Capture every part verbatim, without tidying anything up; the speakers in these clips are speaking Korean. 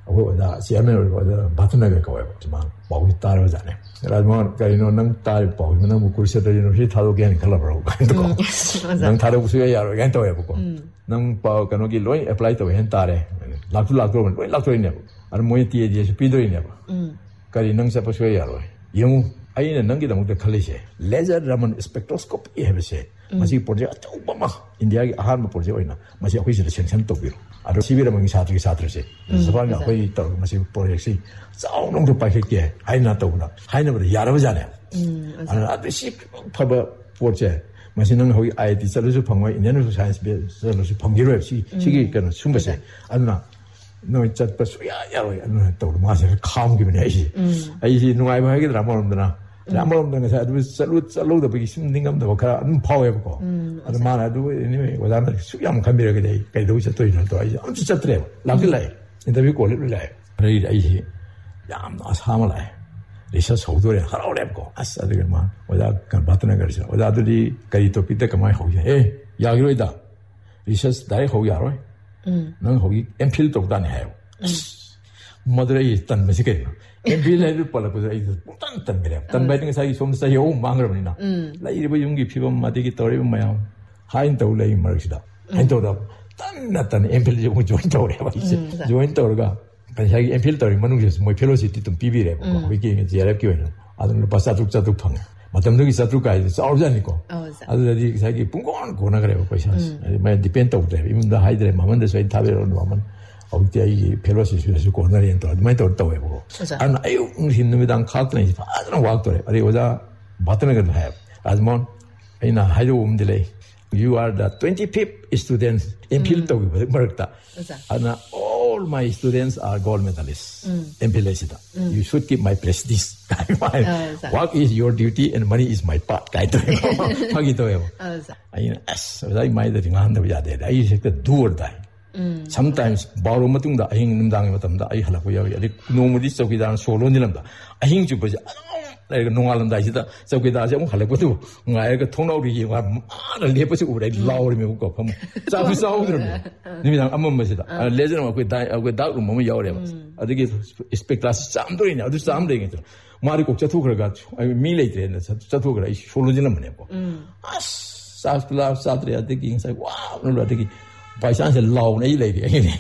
어다 시험을 거다 바트나게 거였지만 뭐이 따라오잖아요. 그래서 그래서 능 따를 보면 뭐 그리스도인은 히타도 그냥 걸어버리고 가는 능 다르고 수요야로 그냥 또 해보고 능 봐, 그노기 로이 apply 또 해 따래. 락도 락도 로이 락도 있네. 아니 뭐에 뒤에 뒤에서 비도 있네. 그래 능 세포 수요야로. 영 아이는 능기 너무 칼리시. 레저라면 스펙트로스코피 해보세요. 마치 프로젝트 조금만 인디아의 아한 프로젝트 있나. 마치 어디서 생산 또 비로. 아주 시비라면 사투리 사투리지. 서방이 거의 또 마치 프로젝트 싸우는 밝힐게 하이나 또구나. 하이나보다 야르잖아요. 아니 아저씨 파버 프로젝트 마치는 거기 아이디 설수 방어 인연을 사이언스 설수 방기로 없이 시기 있거든 숨버세. 아니나 너 잣바 수야 야로 또 마치 감 기분이 아이시. 아이시 누가이바 하기들 안 모른다나. 아무런 없는 거 아주 살로 살로도 보기 힘든 감도 뭐 그런 파워해보고 아주 많아도 이미 그다음에 수염 감비하게 돼 그래도 이제 또 이런 또 이제 아주 짰더래요 남길래 인터뷰 꼴을래 그래 이제 야나 사물래 리서 소도래 하라오래고 아싸들만 오다 그 바트나 거죠 오다들이 거기 또 비때 그만 하고 에 야기로이다 리서스 나의 거기 알아 응 거기 엠필도 다녀요 뭐들이 딴 메시게 엠필레를 벌어보자 이거 딴딴 그래 딴 바이딩 사이 좀 사이 오 망그럽니다 나 이거 용기 피범 마디기 떨어면 뭐야 하인 떠올래 이 말이다 하인 떠다 딴났단 엠필 좀 조인 떠오래 봐 이제 조인 떠오르가 자기 엠필 떠오르 만능에서 뭐 펠로시티 좀 비비래 보고 이게 이제 예랩교회는 아들 바사둑 자둑 팡 마담들이 사둑가 싸우자니까 아들이 자기 뿡꽁 고나 그래 봐 거기서 뭐 디펜트 오브 돼 이문다 하이드레 마만데 소인 타베로 마만 어디 이 펠로시스에서 고나리엔 또 많이 또 또 해보고 안 아유 힘듭니다 카트는 아주 와도래 아니 오자 바트는 그 해 아즈몬 이나 하이도 움들래 you are the twenty-fifth student 엠필 또 그랬다 아나 all my students are gold medalists 엠필레시다 you should keep my prestige what is your duty and money is my part 가이도 하기도 해요 아니 아스 오자 마이들이 한다고 해야 돼 이 새끼 do or die Mm. Sometimes 바로 맞둥다 아행 nim당이 맞담다 아이 하라고 여기 아니 노무디 저기다 소로 니람다 아행 주버지 내가 농알란다 이다 저기다 좀 할래고도 나이가 통나우리 와 말을 내버지 오래 라오리면 웃고 그럼 싸우 싸우더면 님이랑 한번 마시다 아 레전드 그 다이 그 다우 몸이 야오래 어디게 스펙트라스 쌈도이냐 어디 쌈되겠죠 말이 꼭 저투 그러가 아니 밀레이트네 저투 그래 소로 지는 뭐냐고 아 사스라 사드리아 되기 인사 와 오늘 되기 바이산세 라우네 이래리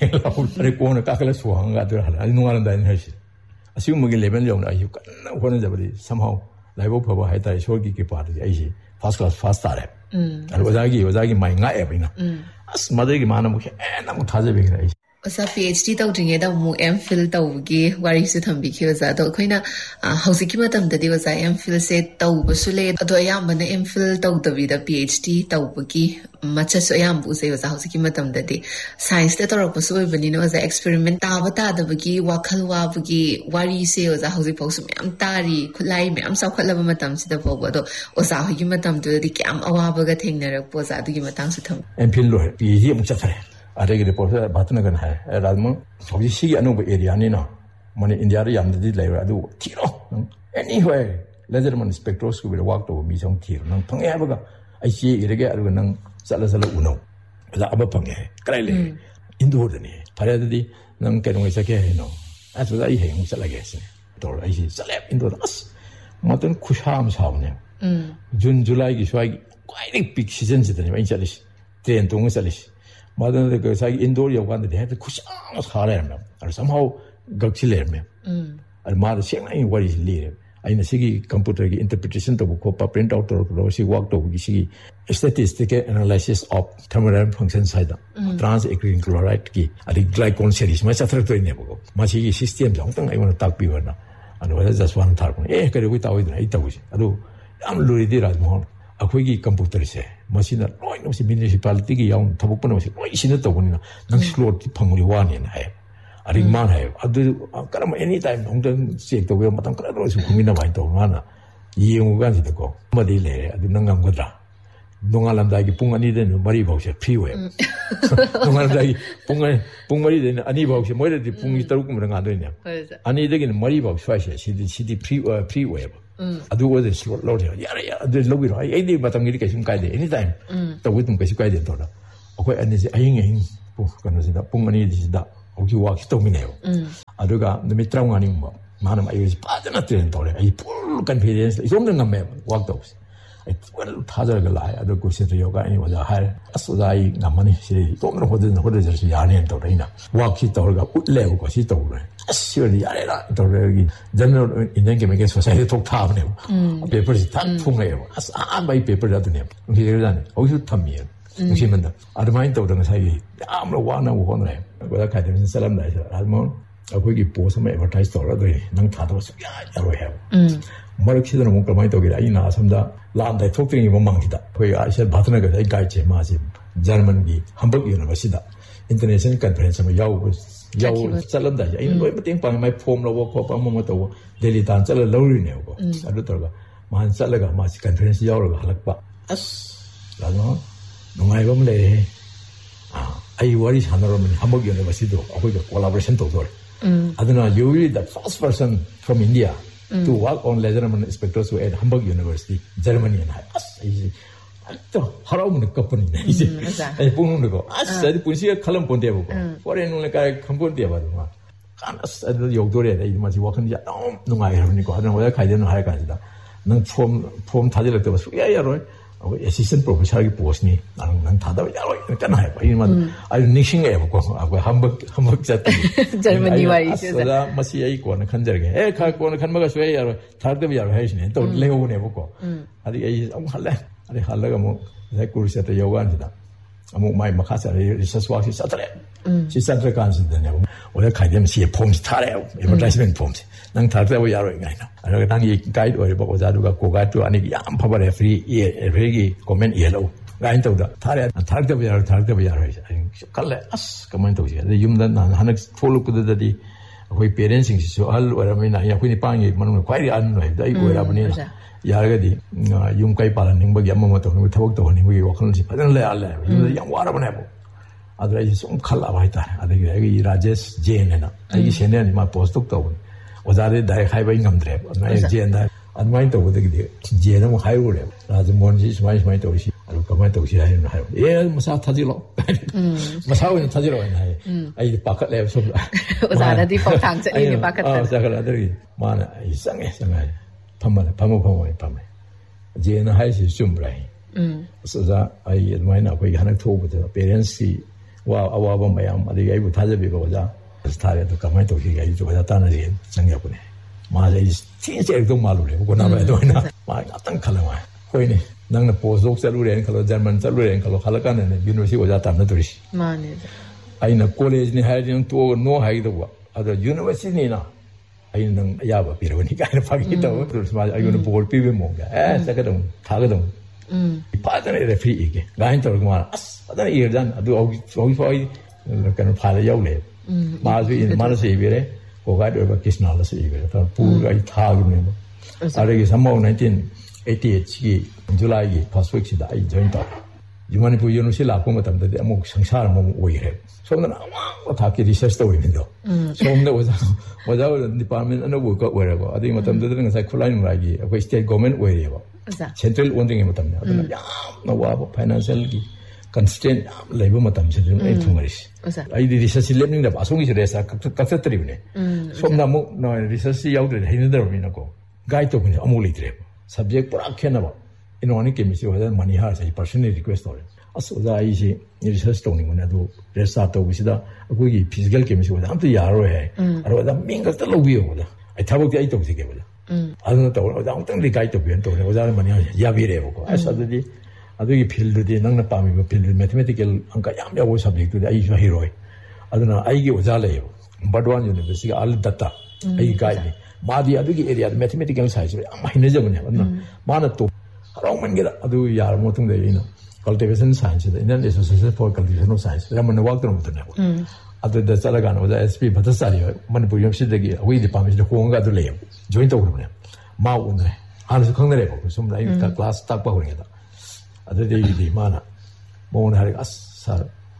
라우네 고는 까클 수항가 들 하나 농하는 다는 해시 아시고 뭐게 레벨 용나 아주 끝나 거는 잡으리 somehow 라이브 퍼버 하이다 쇼기게 봐도 아이시 파스트 클래스 파스타래 음 알고 자기 여자기 많이 가야 보이나 음 아스 마들이 많은 뭐 너무 타제베기라 아이시 어서 PhD तौद्रिङैदा मु MPhil तौगी वारिसु थम्बिखियो जा तो खैना हौजिकि मतमददि वजा MPhil से तौबसु ले अदो यामबने MPhil तौदबिदा PhD तौबगी मचसु यामबु से वजा हौजिकि मतमददि साइंस ते तौरकपसु ओइबनिनो वजा एक्सपेरिमेंट ताबा तादबगी वाखल वाबगी वारि से वजा हौजिक पौसु म्याम तारि खुलाई म्याम साखलबा मतमसिदा पौबो दो ओजा हौगी मतमदुदि क्याम अवाबगा थेंगनरक पोजा अदुगी मतंगसु थम MPhil 로 PhD अमुक चथरे 아래기 리포트 바트는 건 해. 라면 저기 시기 아는 거 에리아니나. 뭐네 인디아를 얌들이 레이라 아주 티로. anyway. 레저먼 스펙트로스코피를 와도 미성 티로. 능 통해봐가. 아이씨 이렇게 알고 능 살살살 우노. 그래서 아버 통해. 그래래. 인도르니. 바래들이 능 개롱에 서게 해노. 아주 다 이해 살라게 했어. 또 아이씨 살랩 인도라스. 뭐든 쿠샴 사오네. 음. 준 줄라이기 쇼이기 quite big 시즌지더니 많이 살리시. 대한 동을 살리시. 마든데 그 자기 인도를 요구하는데 해도 쿠샹 살아야면 알 somehow 걱실래면 음 알마도 생각이 what is live 아이는 시기 컴퓨터기 인터프리테이션도 보고 파 프린트 아웃도 그러고 시 워크도 보기 시기 statistical analysis of thermodynamic function 사이다 trans ethylene chloride 기 아리 글라이콜 시리즈 마차 트럭도 있네 보고 마치 이 시스템 정당 이거는 딱 비거나 아니 왜 just one target 에 그리고 있다고 있다 있다고 시 아도 아무리디라 뭐 아코기 컴퓨터리세 머신을 로이 노시 미니시팔리티기 양 타복번에 머신 로이 신었다 보니나 능 슬로트 방울이 와니나 해 아리만 해 아주 그럼 anytime 동전 시액도 왜 마땅 그래도 국민나 많이 또 하나 이용우가 되고 뭐들래 아주 능한 거다 농알람다기 뿡아니 되는 머리 보시 피웨 농알람다기 뿡아 뿡머리 되는 아니 보시 뭐래도 뿡이 떨고 그런 거 안 되냐 아니 되기는 머리 보시 사실 시디 시디 프리 프리웨 아두고도 시고 로려 야야 아들 로비로 아이디 마땅히 계속 가야 돼 anytime 또 위도 계속 가야 된다 어거 아니지 아잉잉 뭐 그러는데 뿡아니 되다 혹시 와키 또미네요. 아두가 놈이 트라우마 아니면 뭐 많은 아이들이 빠져나 뜨는 돌에 이 뿔간 페이지에서 이 정도는 감매 와도 없어. 이 타자가 라야 아두 고시도 요가 아니 뭐자 할 아소다이 남만이 시 또는 호든 호든에서 야는 돌이나 와키 또가 웃래고 것이 또래. 시월이 야래라 또래기 저는 인연 게임에 소사이드 독타하네요. 페이퍼스 다 통해요. 아 마이 페이퍼라도네요. 그러잖아요. 어디서 탐이에요. 무시면다. 아르마인도 그런 사이 아무로 와나고 호네. 그러다 가되면 사람 나이서 아르몬 거기 보서면 에버타이즈 돌아도 능 다도 야 야로 해요. 음. 머럭시드는 뭔가 많이 도기라 이 나섬다 란다이 톡팅이 못 망기다. 거기 아시아 바트너가 이 가이체 마지 저먼기 함버그 유니버시다. 인터내셔널 컨퍼런스에 야우 야우 잘란다. 이는 뭐 땡빵 마이 폼로 워커 빵모모도 델리 단 잘라 러리네요. 아르더가 만 잘라가 마시 컨퍼런스 야우로 할락바. 아스. 라노 농아이범 레. 아, 아이 워리 하나로면 함버그 유니버시도 거기가 콜라보레이션 도돌. Mm. Aduna, you will be the first person from India mm. to work on Laserman spectroscopy at Hamburg University, Germany. And I asked, how are you going to do this? I don't know. I said, Punsia Kalam Pontevo. What in like I come on the Avaduma? I said, you do it. You must walk in the no, I haven't got another kind of high candidates. No from from Tajal was, yeah, right. Assistant professor post니 나는 난 다다 있잖아요. 이만 아주 닉싱해고 하고 한번 한번 잤다. 젊은이 와이시다. 그다 마시야 있고는 간절하게. 에 갖고는 간마가 쉬어야 다르게 야로 해시네. 또 레오네 보고. 아니 이 할래. 아니 할래가 뭐 레코르시다 요관이다. 아무 마이 마카사 리서치 와시 사트레. 시산트 간스드냐고. 원래 가이드면 시에 폼스 타래요. 에버타이즈먼트 폼스. 난 다르다고 야로 이거이나. 아니 당이 가이드 어리 보고 자두가 고가도 아니 양 파버레 프리 예 레기 코멘 옐로우. 가인도다. 타래 다르다고 야로 다르다고 야로. 아니 갈래. 아스 코멘트 오지. 유음단 난 하나 폴로크드다디 거의 페렌싱시죠. 알 오라면 아니야. 그니 빵이 뭐는 과일이 안 나요. 다 이거 오라버니. 야르가디 융가이 발라는 거 야마모토 그 타복도 하는 거 wakhan지 받을래 알래. 이 양 와라버네 뭐. 아들 이제 좀 칼라와 있다. 아들 여기 라제스 제네나. 이 제네는 막 포스톡도 오고. 오자리 다이 하이바인 감드래. 나 제나 안마인도 오되게 제는 뭐 하이고래. 라즈 뭔지 스마이 스마이 도시. 아루 가만 도시 하이는 하이. 예, 무사 타지로. 음. 무사원 타지로 하이. 아이 바깥에 좀. 오자라디 포탕 이게 바깥에. 아, 자가라들이 많아. 이상해. 상해. 밤에 밤에 밤에 밤에. 제는 하이시 좀 브라이. 음. 그래서 아이 마이나 거기 하나 토부터 페렌시 와 아와바 마야 아디 아이부 타제비고 오자 스타레도 가만히 도시가 이쪽 가다 따는데 생겨보네. 맞아 이 진짜로 말로래. 그거 나봐도 나. 막 어떤 칼라와. 거기네. 나는 포스독 살루레는 칼로 저먼 살루레는 칼로 칼라가는 유니버시티 오자 따는 도시. 맞네. 아이나 콜레지니 하이는 또 노 하이도 와. 아더 유니버시티나 아이는 야바 비르니까 아이는 파기도 그래서 맞아. 이거는 볼 비비 뭔가. 에, 자거든. 다거든. 음. 빠져내 레프리 이게. 가인도 그만. 아스. 빠져내 이르단. 아두 어기 어기 파이 그런 파를 야울래. 음. 마주 인 마르세 이베레. 고가도 바키스나라스 이베레. 다 부가 이 타기네. 아래기 삼만 천구백팔십팔 기 줄라이 파스픽시다. 이 저인다. 이만이 부연우시 라고 같은데 아무 상사를 뭐 오이래. 소는 아무 다게 리서치도 있는데. 음. 소는 오자 오자 디파트먼트 안에 워크 오래고. 아디 맞던데 그 사이클라인 라기. 그 스테이트 거먼트 오래고. 센트럴 원딩에 맞던데. 아들 야 나와 파이낸셜기 컨스트레인트 레이버 맞던데 좀 통하리시. 아이디 리서치 랩닝다 바송이 저래서 각각들이네. 소나무 너 리서치 야우들 해는데로미나고. 가이도 그냥 아무 리드래. 서브젝트 브라케나 봐. 이노니 케미시 와다 많이 하자 이 퍼스널 리퀘스트 오래. 아소자 이시 리서치 도닝은도 레사도 비시다. 거기 피지컬 케미시 와다 아무도 야로 해. 아로다 민가도 로비오다. 아이 타복이 아이도 비게 보다. 음. 아는 또 와다 아무튼 리가이도 비엔도 오래. 와다 많이 야비래 보고. 아사들이 아두기 필드디 낭나 빠미 필드 매ಥ메티컬 안가 양야고 서브젝트 아이 히로이. 아두나 아이기 오자래요. 바드완 유니버시티가 알다타. 아이 가이니. 마디 아두기 에리아 매ಥ메티컬 사이즈 아마 힘내자면요. 마나 또 하루만 게다 아두 야르 모퉁데 이노 cultivation science 인연 에소시에이션 for cultivation science 라면 와크로 못하냐고 아두 더 살아가는 거다 에스피 받았어요. 만부 유니버시티에 우리 디파트먼트 호응가도 레요. 조인도 그러네요. 마 오늘 하나씩 강내래 보고 좀 라이브 클래스 딱 보고 그러다. 아두 데이디 마나 뭐 오늘 하리가 사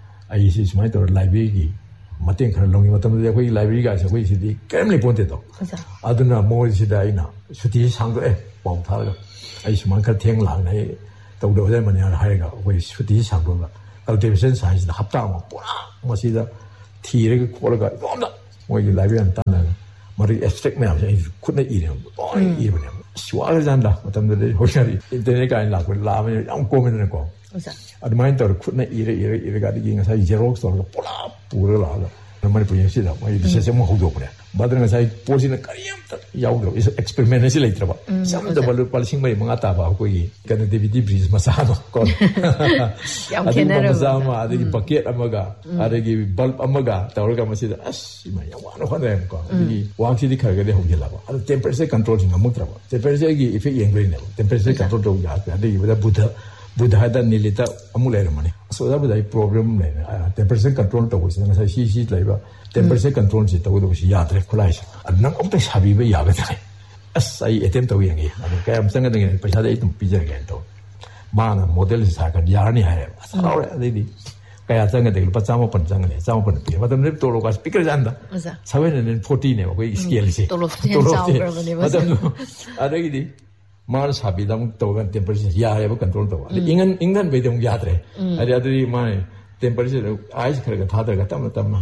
아이시 좀 많이 라이브기 맞된 그런 롱이 맞다는데 거기 라이브리가 있어 거기 시디 게임을 본데도 아두나 뭐시다이나 슈티 상도에 뻥타가 아이시만 그 땡랑네 또도에 뭐냐 하이가 거기 슈티 상도가 cultivation science 합당하고 뭐라 뭐시다 티를 콜가 너무나 뭐 이게 라이브한 따나 머리 에스펙트 매면 굿네 이름 뭐 이름 시와를 잔다 어떤들 호시아리 인터넷가 아니라 그 라면 양 고민을 거 아드마인 더 굿네 이래 이래 이래 가지고 사 제록스로 폴라 뿌르라 정말 보이시다 뭐 이 세상 뭐 하고 그래 맞는 사이 보시는 까리엄 야우도 이 익스페리멘트 실레이트라 봐 삼도 벌 빨싱 뭐 mga 봐 거기 근데 디비디 브리즈 마사노 거 아디 마사마 아디 바켓 아마가 아디 벌브 아마가 타올가 마시다 아씨 뭐 야와노 하네 거 이 왕시디 가게 호길라 봐 아디 템퍼레처 컨트롤 좀 먹더라 봐 템퍼레처 기 이펙 연결이 네 템퍼레처 컨트롤 도 야 아디 이보다 부다 부다하다 닐리다 아무래로만이 소다보다 이 프로그램 네 템퍼레처 컨트롤 도 보시는 사 시시 라이바 템퍼레처 컨트롤 지 또 도시 야드레 콜라이스 안난 엄청 샤비베 야가잖아 아싸 이 애템 또 얘기 아니 그냥 생각하는 게 पैसा 좀 비자게 또 마나 모델 사가 야니 해 아싸라 아디디 그냥 생각하는 게 빠짜모 번장네 짜모 번 비에 맞으면 또 로가 스피커 잔다 사회는 사십 네 그 스케일이지 또 로프트 짜오 맞아요 아디디 마나 샤비담 또간 템퍼레처 야해 버 컨트롤 또 인간 인간 배경 야드레 아디 아디 마네 템퍼레처 아이스 그러니까 다들 갔다 왔다 막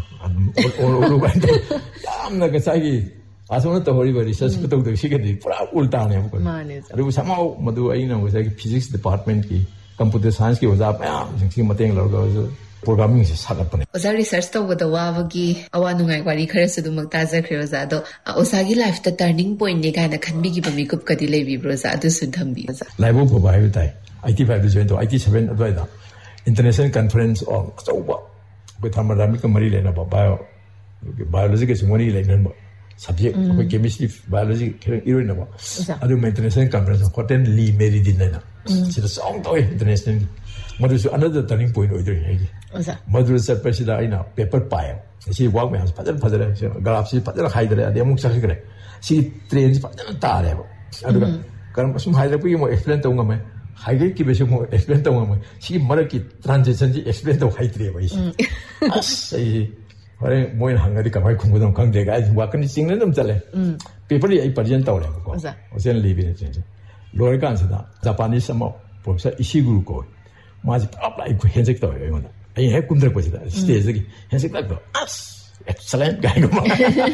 오르고 있는데 야나 그 사기 아소는 또 허리 버리 서스부터 또 시계들이 뿌라 울다네 뭐 그리고 사마우 모두 아이나 뭐 사기 피직스 디파트먼트 기 컴퓨터 사이언스 기 오자 야 지금 맞대는 거라고 프로그래밍 사갔더니 오사 리서치 또보다 와버기 아와누가이 와리 खरस도 막 따져크려자도 오사기 라이프다 터닝 포인트 가나 칸비기바 미급까지 레비브로자 아두스 담비자 라이브 보바이 다이 아이티 파이브 조인도 아이티 세븐 어도이다 international conference on so 그 담마람이가 머리 내나 봐 봐요 바이올로지가 머리 내는 뭐 subject 그 chemistry biology 그런 이런 거 아주 international conference 호텔 리 메리딘나 진짜 성도 international 머리서 another turning point 어디를 얘기 머리서 서퍼시다 아이나 페이퍼 파일 시 워크면서 파들 파들 그래프시 파들 하이드래 아데 목사시 그래 시 트레인지 파들 따래 아두가 그럼 무슨 하이드래 뭐 explain 또 온가 하이게 기베시 뭐 explain 또 온가 시 머리기 트랜지션지 explain 또 하이드래 뭐 이시 아싸 이 그래 뭐인 한가지 가만히 공부도 강제가 아주 와근이 찍는 놈 잘래 페이퍼리 이 버전 떠오래 거 어선 리비네 진짜 로이간스다 자파니스 뭐 벌써 이시구로 거 마지 앞라이 그 현색 떠요 이거는 아니 해꿈들 것이다 스테이지 현색 딱도 아스 엑셀런트 가이고 막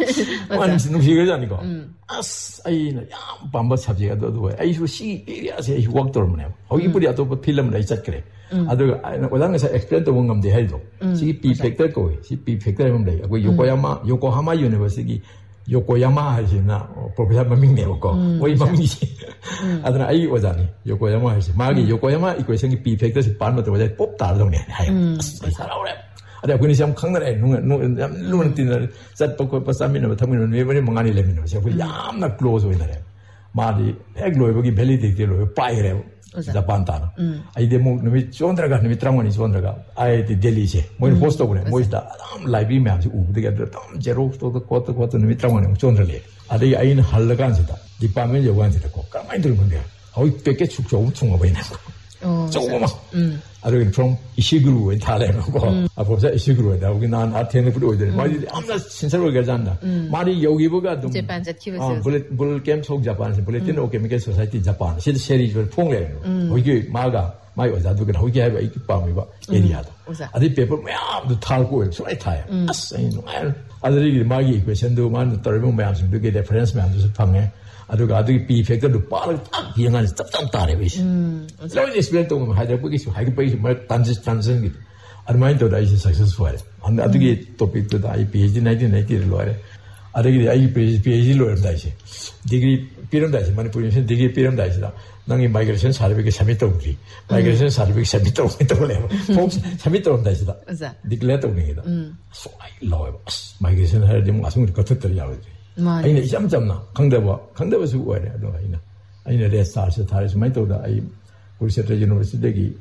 완전 누시가 아니고 아스 아이는 야 밤바 잡지가 도도 아이수 시 에리아세 이 워크돌문에 거기 뿌리 아도 필름을 이자 그래 아들 오당에서 엑스플레인트 원감대 해도 시 비 팩터 거 시 비 팩터 하면 돼 그 요코야마 요코하마 유니버시티 요코야마 하시나 프로페서 maming네요 거 뭐이 maming이 아들 아이 오자니 요코야마 하시 마기 요코야마 이퀘이션이 비 팩터스 반모도 오자 뽑 다르던네 하여 살아오래 ada aku ni siam khangare nu nu nu tin sat pok pasamina thamin ne bani mangani le min sia ku yam na close oi nare ma di ek lo bagi validate lo pai re japan ta ai de mo ni chondra ga ni tramoni chondra ga ai di delhi che mo post ko ne mo sta am live me am u de ga tam zero to ko to ko to ni tramoni chondra le adai ai na hal ga sta department je wan ko ka mai dul mon ga ai peke chuk chok 엄청 와 보이네 조금만 아르긴 from 이시그루에 달래놓고 아 벌써 이시그루에 나오기 난 아테네 부르거든 말이 아무나 신설을 가잖아 말이 여기 보가 좀 어, 불 불캠 속 자판에서 불레틴 오케미케 소사이티 자판 시드 시리즈를 통해 거기 마가 마이 어자도 그 거기 해봐 이기 밤이 봐 에리아도 아디 페이퍼 뭐야도 탈고 소리 타요 아싸인 말 아들이 마기 이퀘션도 만 떨면 뭐야서 그게 레퍼런스 만들어서 방에 아두가 아두기 비 팩터도 빠르게 딱 비행하는 짭짭 따래 보이시. 저희 익스플레인 동안 하자 보기시 하기 보이시 말 단지 단지 아르마인도 다이시 सक्세스풀. 안 아두기 토픽도 다 이 피에이치 나인틴 나인티를 로래. 아두기 아이 피에이치 로래 다이시. 디그리 피름 다이시 마니 포지션 디그리 피름 다이시다. 낭이 마이그레이션 사르비게 삼미터 우리. 마이그레이션 사르비게 삼미터 우리래. 폭스 삼미터 다이시다. 디클레터 우리다. 소아이 로에 마이그레이션 하려면 아승을 거쳤더라 야지. 아이네 이점점나 강대버 강대버 수고 해야 돼 아이나 아이네 레스타스 타르스 마이토다 아이 고르세트 유니버시티기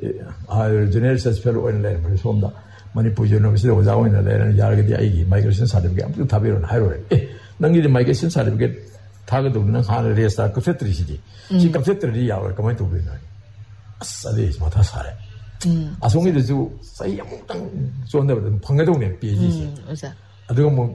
아 제너럴스 펠로 원래 말씀다 마니푸 유니버시티 오자고 있는 데는 야르게 아이기 마이그레이션 사르비게 아무도 답이론 하로래 에 낭이 마이그레이션 사르비게 타가도 그냥 하는 레스타 그 페트리시지 지금 그 페트리 야월 그만 또 그러나 아싸리 마타 사래 아송이도 주 사이 아무당 좋은데 방해동네 비지지 아두가 뭐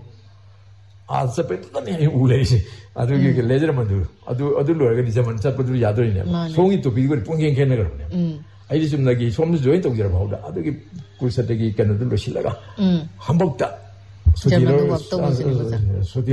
아, 세페트다니 우레시. 아주 이게 레저먼드. 아주 아주 로가 디자만 잡고도 야도이네. 송이 또 비고 뿡갱 개네 그러네. 음. 아이디 좀 나기 솜도 조인 동지라 봐오다. 아주 이 굴사대기 있겠는데 실라가. 음. 한복다. ꯖꯔꯃꯟꯗ ꯋꯥꯛ ꯇꯧꯕꯁꯤꯅꯦ ꯑꯣꯖꯥ ꯁꯨꯇꯤ